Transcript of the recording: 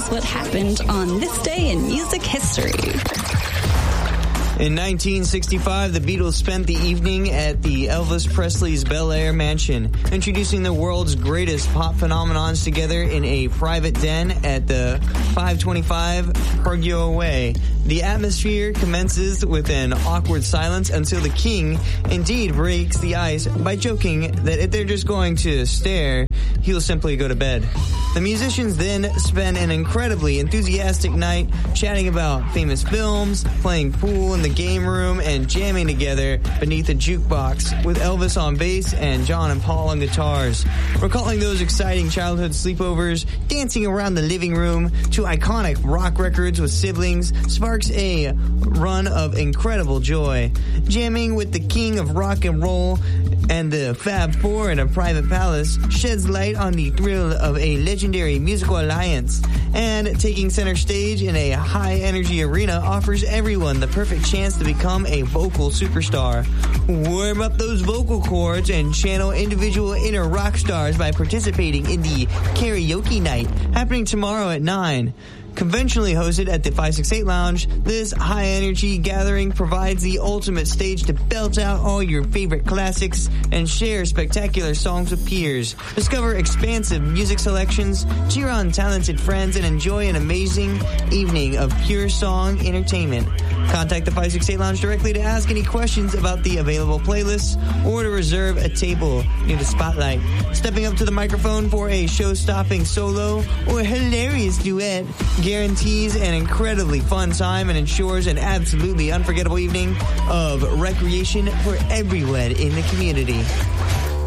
is what happened on this day in music history. In 1965, the Beatles spent the evening at the Elvis Presley's Bel Air mansion, introducing the world's greatest pop phenomenons together in a private den at the 525 Pergio Way. The atmosphere commences with an awkward silence until the king indeed breaks the ice by joking that if they're just going to stare, he'll simply go to bed. The musicians then spend an incredibly enthusiastic night chatting about famous films, playing pool in the game room, and jamming together beneath a jukebox with Elvis on bass and John and Paul on guitars. Recalling those exciting childhood sleepovers, dancing around the living room to iconic rock records with siblings sparks a run of incredible joy. Jamming with the king of rock and roll and the Fab Four in a private palace sheds light on the thrill of a legendary musical alliance, and taking center stage in a high-energy arena offers everyone the perfect chance to become a vocal superstar. Warm up those vocal cords and channel individual inner rock stars by participating in the karaoke night happening tomorrow at 9. Conventionally hosted at the 568 Lounge, this high-energy gathering provides the ultimate stage to belt out all your favorite classics and share spectacular songs with peers. Discover expansive music selections, cheer on talented friends, and enjoy an amazing evening of pure song entertainment. Contact the 568 Lounge directly to ask any questions about the available playlists or to reserve a table near the spotlight. Stepping up to the microphone for a show-stopping solo or hilarious duet guarantees an incredibly fun time and ensures an absolutely unforgettable evening of recreation for everyone in the community.